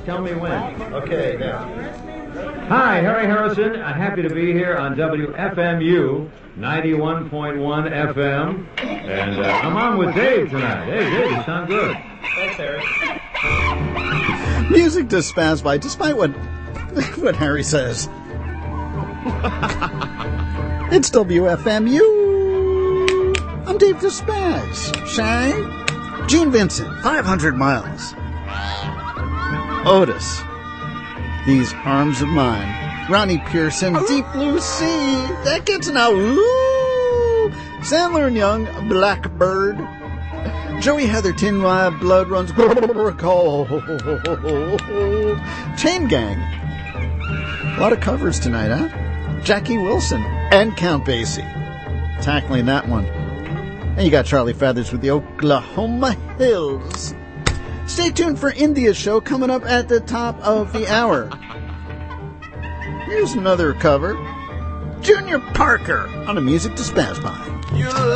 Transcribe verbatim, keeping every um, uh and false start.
tell me when. Okay, now. Hi, Harry Harrison. I'm happy to be here on W F M U ninety-one point one F M. And uh, I'm on with Dave tonight. Hey, Dave, you sound good. Thanks, Harry. Music to spaz by, despite what, what Harry says. It's W F M U. I'm Dave DeSpaz. Shang? Gene Vincent, five hundred miles. Otis, These Arms of Mine. Ronnie Pearson, Deep Blue Sea. That gets now. Ooh. Sandler and Young, Blackbird. Joey Heatherton, My Blood Runs Cold. Chain Gang. A lot of covers tonight, huh? Jackie Wilson and Count Basie. Tackling that one. And you got Charlie Feathers with the Oklahoma Hills. Stay tuned for India's show coming up at the top of the hour. Here's another cover. Junior Parker on a Music to Spaz by.